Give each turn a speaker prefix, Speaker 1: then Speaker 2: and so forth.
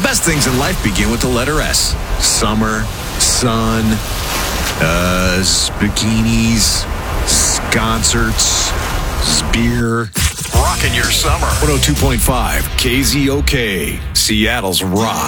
Speaker 1: best things in life begin with the letter S. Summer, sun, bikinis, concerts, beer.
Speaker 2: Rocking your summer.
Speaker 1: 102.5 KZOK, Seattle's rock.